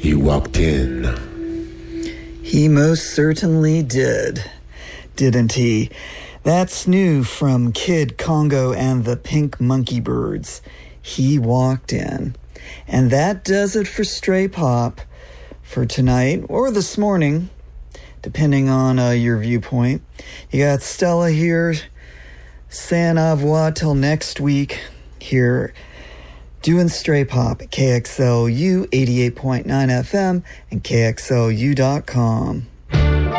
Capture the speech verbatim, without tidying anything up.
He walked in. He most certainly did, didn't he? That's new from Kid Congo and the Pink Monkey Birds. He walked in. And that does it for Stray Pop for tonight or this morning, depending on uh, your viewpoint. You got Stella here saying au revoir till next week here doing Stray Pop at K X L U eighty-eight point nine F M and K X L U dot com.